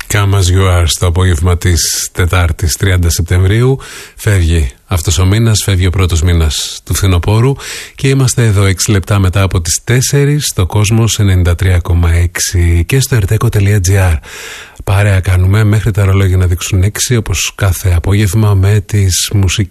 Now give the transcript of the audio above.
Come as you are στο απόγευμα της Τετάρτης 30 Σεπτεμβρίου. Φεύγει αυτός ο μήνας, φεύγει ο πρώτος μήνας του φθινοπόρου και είμαστε εδώ 6 λεπτά μετά από τις 4 στο Κόσμος 93,6 και στο erteco.gr. Παρέα κάνουμε μέχρι τα ρολόγια να δείξουν 6 όπως κάθε απόγευμα με τις μουσικές.